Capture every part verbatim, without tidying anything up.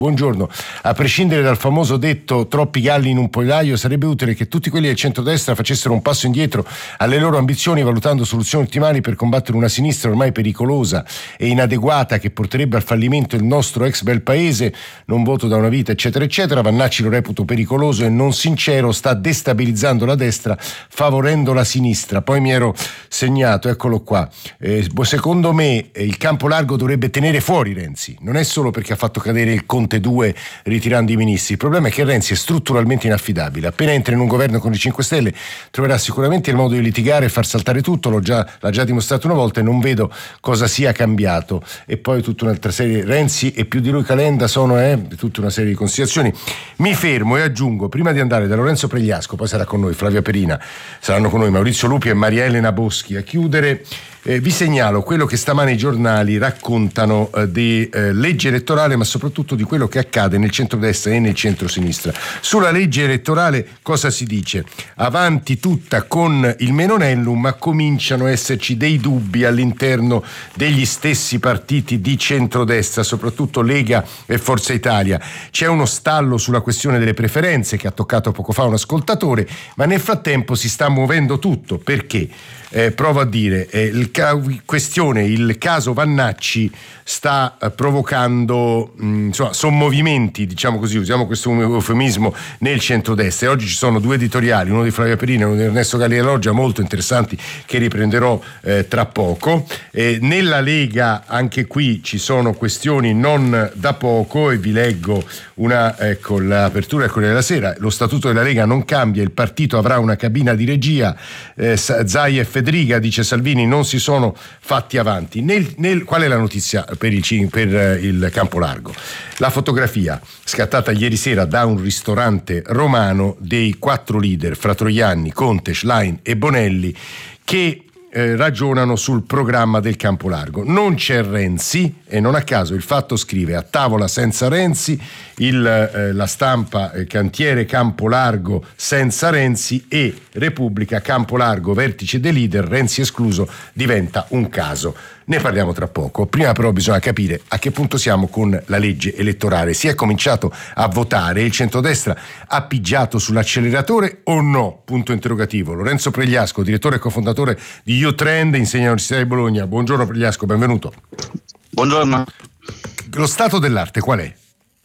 Buongiorno. A prescindere dal famoso detto troppi galli in un pollaio, sarebbe utile che tutti quelli del centrodestra facessero un passo indietro alle loro ambizioni, valutando soluzioni ottimali per combattere una sinistra ormai pericolosa e inadeguata che porterebbe al fallimento il nostro ex bel paese. Non voto da una vita, eccetera eccetera. Vannacci lo reputo pericoloso e non sincero, sta destabilizzando la destra favorendo la sinistra. Poi mi ero segnato, eccolo qua, eh, secondo me eh, il campo largo dovrebbe tenere fuori Renzi, non è solo perché ha fatto cadere il Conte due ritirando i ministri. Il problema è che Renzi è strutturalmente inaffidabile. Appena entra in un governo con i cinque Stelle troverà sicuramente il modo di litigare e far saltare tutto. L'ho già, l'ha già dimostrato una volta e non vedo cosa sia cambiato. E poi tutta un'altra serie, Renzi e più di lui Calenda sono eh, tutta una serie di considerazioni. Mi fermo e aggiungo, prima di andare da Lorenzo Pregliasco, poi sarà con noi Flavia Perina, saranno con noi Maurizio Lupi e Maria Elena Boschi a chiudere. Eh, vi segnalo quello che stamane i giornali raccontano eh, di eh, legge elettorale, ma soprattutto di quello che accade nel centrodestra e nel centrosinistra. Sulla legge elettorale cosa si dice? Avanti tutta con il Menonellum, ma cominciano a esserci dei dubbi all'interno degli stessi partiti di centrodestra, soprattutto Lega e Forza Italia. C'è uno stallo sulla questione delle preferenze che ha toccato poco fa un ascoltatore, ma nel frattempo si sta muovendo tutto. Perché? Eh, provo a dire, eh, il ca- questione, il caso Vannacci sta eh, provocando mh, insomma, sommovimenti, diciamo così, usiamo questo eufemismo, nel centrodestra. E oggi ci sono due editoriali, uno di Flavia Perina e uno di Ernesto Galli-Loggia, molto interessanti, che riprenderò eh, tra poco. Eh, nella Lega anche qui ci sono questioni non da poco e vi leggo una, ecco, l'apertura del Corriere della Sera. Lo statuto della Lega non cambia, il partito avrà una cabina di regia, eh, Zaia e Federica, dice Salvini, non si sono fatti avanti. Nel, nel, qual è la notizia per il, per il campo largo? La fotografia scattata ieri sera da un ristorante romano dei quattro leader, Fratroianni, Conte, Schlein e Bonelli, che Eh, ragionano sul programma del campo largo. Non c'è Renzi e non a caso il Fatto scrive: a tavola senza Renzi, il, eh, la Stampa eh, cantiere campo largo senza Renzi e Repubblica campo largo vertice dei leader, Renzi escluso, diventa un caso. Ne parliamo tra poco. Prima però bisogna capire a che punto siamo con la legge elettorale. Si è cominciato a votare? Il centrodestra ha pigiato sull'acceleratore o no? Punto interrogativo. Lorenzo Pregliasco, direttore e cofondatore di U-Trend, insegna all'Università di Bologna. Buongiorno Pregliasco, benvenuto. Buongiorno. Lo stato dell'arte qual è?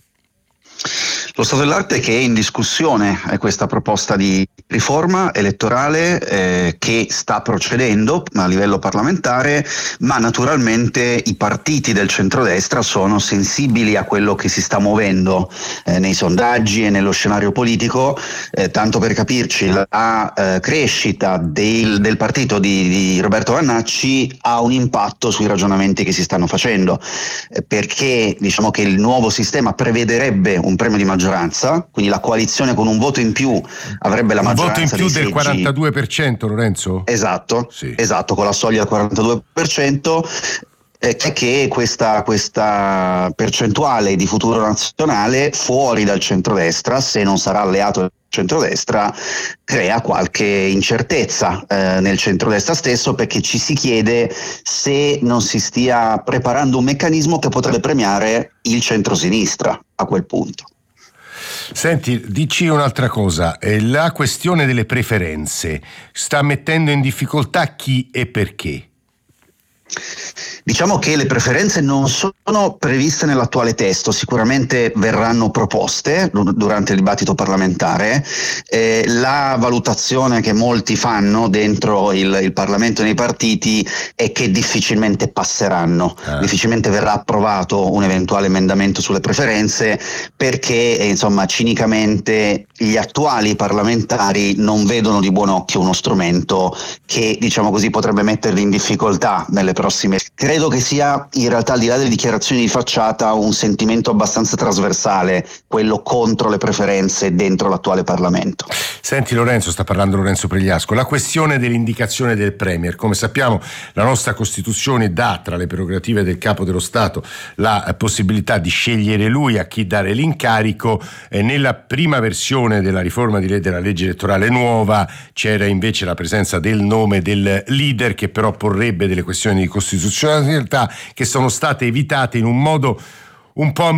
Lo stato dell'arte è che è in discussione è questa proposta di riforma elettorale eh, che sta procedendo a livello parlamentare, ma naturalmente i partiti del centrodestra sono sensibili a quello che si sta muovendo eh, nei sondaggi e nello scenario politico, eh, tanto per capirci la eh, crescita del, del partito di, di Roberto Vannacci ha un impatto sui ragionamenti che si stanno facendo, eh, perché diciamo che il nuovo sistema prevederebbe un premio di maggioranza, quindi la coalizione con un voto in più avrebbe la maggioranza. Un voto in più del seggi. quarantadue per cento, Lorenzo? Esatto, sì. esatto, con la soglia del quarantadue per cento. È che questa, questa percentuale di futuro nazionale fuori dal centrodestra, se non sarà alleato del centrodestra, crea qualche incertezza eh, nel centrodestra stesso, perché ci si chiede se non si stia preparando un meccanismo che potrebbe premiare il centrosinistra a quel punto. Senti, dici un'altra cosa, la questione delle preferenze sta mettendo in difficoltà chi e perché? Diciamo che le preferenze non sono previste nell'attuale testo, sicuramente verranno proposte durante il dibattito parlamentare. Eh, la valutazione che molti fanno dentro il, il Parlamento e nei partiti è che difficilmente passeranno, ah. difficilmente verrà approvato un eventuale emendamento sulle preferenze, perché eh, insomma cinicamente gli attuali parlamentari non vedono di buon occhio uno strumento che, diciamo così, potrebbe metterli in difficoltà nelle prossime. Credo che sia in realtà, al di là delle dichiarazioni di facciata, un sentimento abbastanza trasversale, quello contro le preferenze dentro l'attuale Parlamento. Senti Lorenzo, sta parlando Lorenzo Pregliasco, la questione dell'indicazione del Premier. Come sappiamo la nostra Costituzione dà tra le prerogative del Capo dello Stato la possibilità di scegliere lui a chi dare l'incarico. Eh, nella prima versione della riforma di, della legge elettorale nuova c'era invece la presenza del nome del leader, che però porrebbe delle questioni di costituzionalità che sono state evitate in un modo un po'